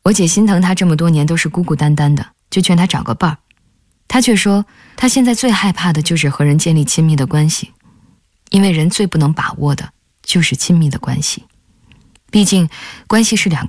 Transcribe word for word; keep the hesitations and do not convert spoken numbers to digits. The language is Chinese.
我姐心疼她这么多年都是孤孤单单的，就劝她找个伴儿。她却说她现在最害怕的就是和人建立亲密的关系，因为人最不能把握的就是亲密的关系。毕竟关系是两个